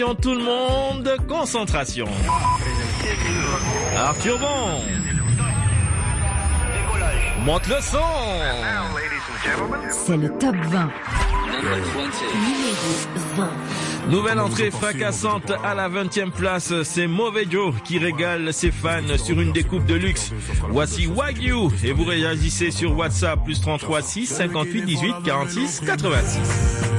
Tout le monde, concentration. Arthur Bon. Monte le son. C'est le top 20. Numéro 20. Nouvelle entrée fracassante à la 20e place, c'est Mauvais Joe qui régale ses fans sur une découpe de luxe. Voici Wagyu et vous réagissez sur WhatsApp +33 6 58 18 46 86.